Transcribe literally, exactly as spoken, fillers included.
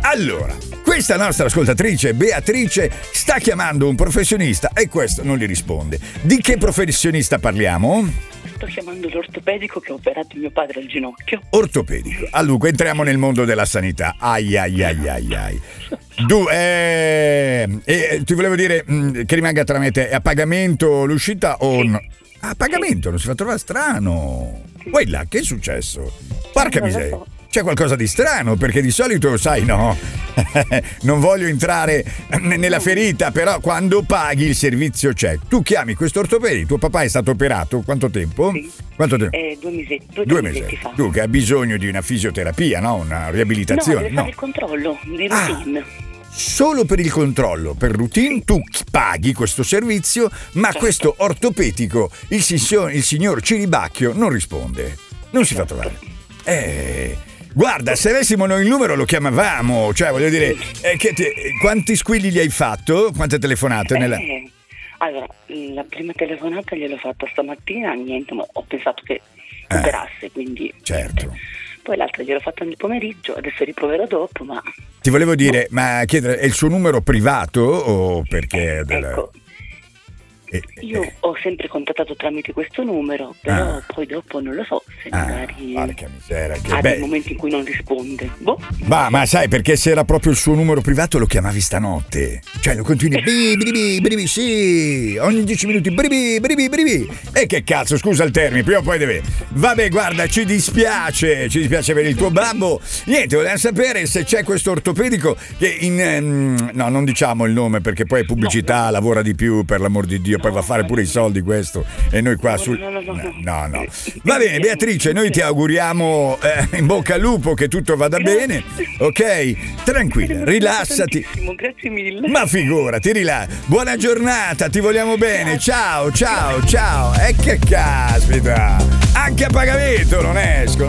Allora, questa nostra ascoltatrice Beatrice sta chiamando un professionista e questo non gli risponde. Di che professionista parliamo? Sto chiamando l'ortopedico che ha operato mio padre al ginocchio. Ortopedico. Allora, entriamo nel mondo della sanità. Ai ai ai ai ai. Du, eh, eh, ti volevo dire mh, che rimanga tra me e te. È a pagamento l'uscita o no? A pagamento, non si fa trovare strano. Poi là, che è successo? Porca miseria. C'è qualcosa di strano, perché di solito, sai, no, non voglio entrare nella ferita, però quando paghi il servizio c'è. Tu chiami questo ortopedico, tuo papà è stato operato, quanto tempo? Sì. Quanto tempo? Eh, due mesetti, due, due mesetti mesi. fa. Tu che ha bisogno di una fisioterapia, no? Una riabilitazione. No, deve no. fare il controllo di Ah. routine. Solo per il controllo, per routine, tu paghi questo servizio, ma Certo. questo ortopedico, il signor, il signor Ciribacchio, non risponde. Non si fa trovare. Eh... Guarda, se avessimo noi il numero lo chiamavamo, cioè voglio dire, eh, che ti- quanti squilli gli hai fatto? Quante telefonate? Nella... Eh, allora, la prima telefonata gliel'ho fatta stamattina, niente, ma ho pensato che Eh. operasse, quindi... Certo. niente. Poi l'altra gliel'ho fatta nel pomeriggio, adesso riproverò dopo, ma... Ti volevo dire, ma chiedere, è il suo numero privato o perché... del- Ecco, eh, io eh, ho sempre contattato tramite questo numero, però Ah. poi dopo non lo so, se ah, magari porca miseria, che ha beh. dei momenti in cui non risponde. Boh. Ma, ma sai, perché se era proprio il suo numero privato lo chiamavi stanotte. Cioè lo continui, bi, bribi, bribi, sì, ogni dieci minuti, bribi, bribi, bribi. E che cazzo, scusa il termine, prima o poi deve... Vabbè, guarda, ci dispiace, ci dispiace per il tuo babbo. Niente, volevamo sapere se c'è questo ortopedico che in... ehm, no, non diciamo il nome perché poi è pubblicità, No, no. lavora di più, per l'amor di Dio, poi va a fare pure i soldi questo. E noi qua No, sul... no, no, no, no. no, no. Va bene, Beatrice, noi ti auguriamo eh, in bocca al lupo che tutto vada Grazie. bene, ok? Tranquilla, rilassati. Tantissimo, grazie mille. Ma figurati, rilassi. Buona giornata, ti vogliamo bene. Ciao, ciao, ciao. E che caspita. Anche a pagamento non escono.